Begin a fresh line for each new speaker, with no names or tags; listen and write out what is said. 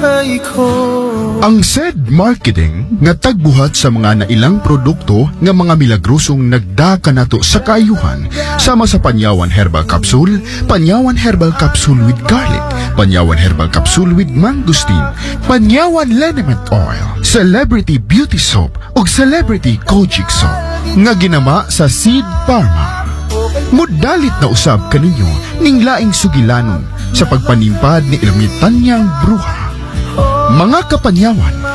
buhay ko.
Ang SED Marketing nga tagbuhat sa mga nailang produkto nga mga milagrosong nagdaka nato sa kaayuhan sama sa Panyawan Herbal Capsule, Panyawan Herbal Capsule with Garlic, Panyawan Herbal Capsule with Mangosteen, Panyawan Liniment Oil, Celebrity Beauty Soap ug Celebrity Kojic Soap nga ginama sa Seed Pharma. Mudalit na usab kaninyo ning laing sugilanon sa pagpanimpad ni Ermitanyang Bruha. Mga kapanyawan,